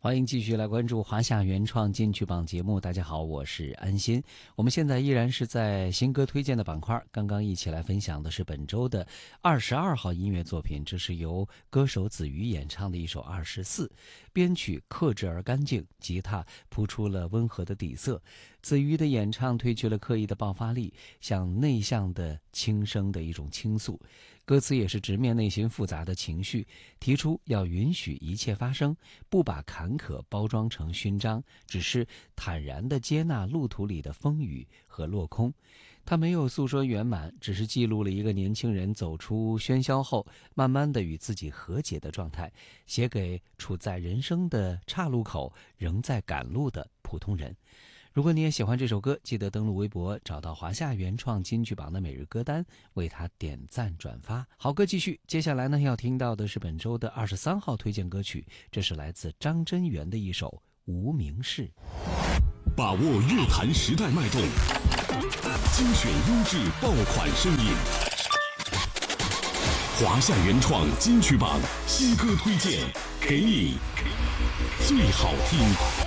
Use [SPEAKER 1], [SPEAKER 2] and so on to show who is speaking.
[SPEAKER 1] 欢迎继续来关注华夏原创金曲榜节目。大家好，我是安心。我们现在依然是在新歌推荐的板块，刚刚一起来分享的是本周的22号音乐作品，这是由歌手子瑜演唱的一首24，编曲克制而干净，吉他铺出了温和的底色。子瑜的演唱褪去了刻意的爆发力，像内向的轻声的一种倾诉。歌词也是直面内心复杂的情绪，提出要允许一切发生，不把坎坷包装成勋章，只是坦然地接纳路途里的风雨和落空。他没有诉说圆满，只是记录了一个年轻人走出喧嚣后，慢慢地与自己和解的状态，写给处在人生的岔路口，仍在赶路的普通人。如果你也喜欢这首歌，记得登录微博，找到华夏原创金曲榜的每日歌单，为它点赞转发。好歌继续，接下来呢要听到的是本周的23号推荐歌曲，这是来自张真源的一首《无名氏》。
[SPEAKER 2] 把握乐坛时代脉动，精选优质爆款声音。华夏原创金曲榜新歌推荐，给你最好听。